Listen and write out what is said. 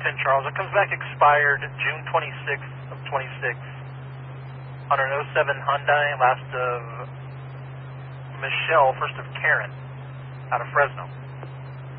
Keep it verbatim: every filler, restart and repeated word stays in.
ten Charles. It comes back expired June twenty-sixth of twenty-six on an oh seven Hyundai, last of Michelle, first of Karen, out of Fresno.